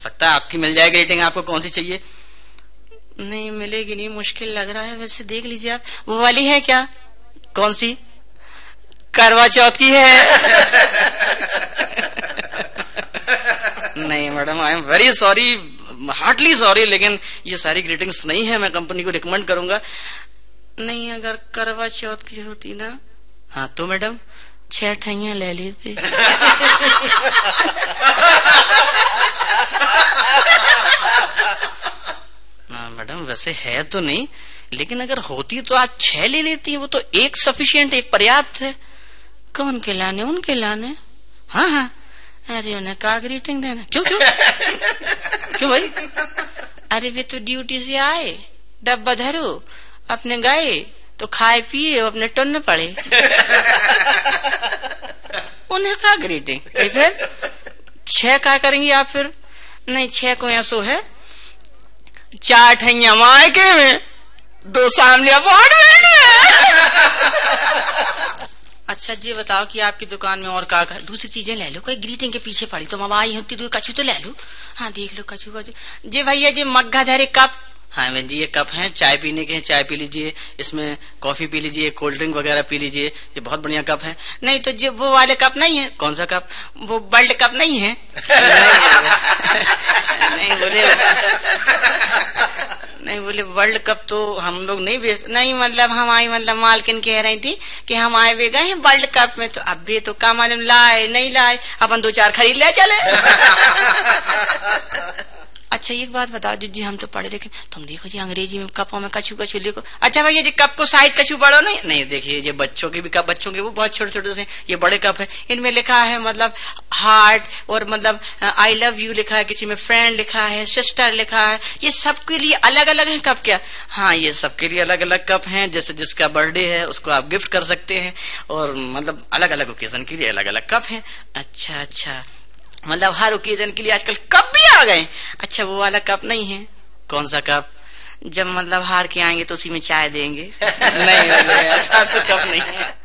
सकता है आपकी मिल जाएगी रेटिंग। आपको कौन सी चाहिए? नहीं मिलेगी, नहीं, मुश्किल लग रहा है। वैसे देख लीजिए आप, वो वाली है क्या? कौन सी? करवा चौथ की है? नहीं madam, I am very sorry, Hartley sorry, लेकिन ये सारी ग्रीटिंग्स नहीं है। मैं कंपनी को रिकमेंड करूंगा। नहीं, अगर करवा चौथ की होती ना, हाँ तो मैडम 6 ठैया ले लेते। ना मैडम, वैसे है तो नहीं, लेकिन अगर होती तो आप 6 ले लेती। वो तो एक सफिशिएंट, एक पर्याप्त है। कौन के लाने? उनके लाने। हाँ हाँ, अरे उन्हें कहा ग्रीटिंग देना। क्यों क्यों क्यों भाई? अरे वे तो ड्यूटी से आए, डब्बा धरो, अपने गए तो खाए पिए, अपने टुन्न पड़े। उन्हें कहा ग्रीटिंग। फिर 6 क्या करेंगी आप फिर? नहीं, 6 को ऐसो है, 4 ठैया मायके में, 2 सामने वार्ड में। अच्छा जी बताओ कि आपकी दुकान में और क्या दूसरी चीजें ले लो। कोई ग्रीटिंग के पीछे पड़ी तो मैं आई होती, कछू तो ले लो। हाँ देख लो, कछू कछू जी भैया जी, मग्घा धरे कप। हाँ बहन जी, ये कप हैं, चाय पीने के हैं, चाय पी लीजिए, इसमें कॉफी पी लीजिए, कोल्ड ड्रिंक वगैरह पी लीजिए, ये बहुत बढ़िया कप है। नहीं तो जो वो वाले कप नहीं है। कौन सा कप? वो वर्ल्ड कप नहीं है? नहीं बोले, नहीं बोले वर्ल्ड कप तो हम लोग नहीं बेच, नहीं मतलब हमारी मतलब मालकिन कह रही थी कि हम आए वे गए वर्ल्ड कप में, तो अब भी तो क्या मालूम लाए नहीं लाए, अपन 2-4 खरीद ले चले। अच्छा एक बात बताओ जी, हम तो पढ़े लिखे, तुम देखो जी अंग्रेजी में कपों में कछू कछू लिखो। अच्छा भैया जी, कप को साइज कछू बड़ो नहीं? नहीं देखिए, ये बच्चों के भी कप, बच्चों के वो बहुत छोटे छोटे से, ये बड़े कप है, इनमें लिखा है मतलब हार्ट, और मतलब आई लव यू लिखा है, किसी में फ्रेंड लिखा है, सिस्टर लिखा है। ये सबके लिए अलग अलग है कप क्या? हाँ, ये सबके लिए अलग अलग कप हैं। जैसे जिसका बर्थडे है उसको आप गिफ्ट कर सकते हैं, और मतलब अलग अलग ओकेजन के लिए अलग अलग कप हैं। अच्छा अच्छा, मतलब हर ओकेजन के लिए आजकल कप भी आ गए। अच्छा वो वाला कप नहीं है? कौन सा कप? जब मतलब हार के आएंगे तो उसी में चाय देंगे। नहीं ऐसा तो कप नहीं है।